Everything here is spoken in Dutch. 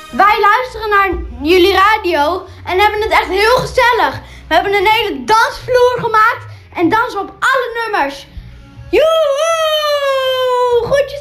Wij luisteren naar jullie radio en hebben het echt heel gezellig. We hebben een hele dansvloer gemaakt en dansen op alle nummers. Joehoe!